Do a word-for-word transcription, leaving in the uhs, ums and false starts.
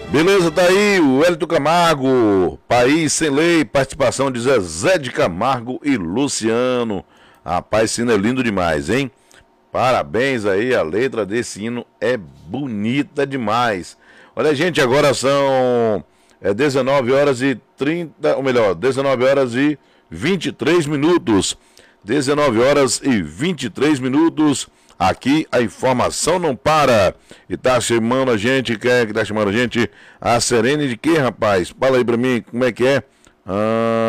Beleza, tá aí o Hélito Camargo, País Sem Lei, participação de Zezé de Camargo e Luciano. Rapaz, esse hino é lindo demais, hein? Parabéns aí, a letra desse hino é bonita demais. Olha, gente, agora são é, dezenove horas e trinta, ou melhor, dezenove horas e vinte e três minutos. dezenove horas e vinte e três minutos. Aqui a informação não para. E tá chamando a gente, quem é que tá chamando a gente? A Serene de quê, rapaz? Fala aí pra mim, como é que é? Ah...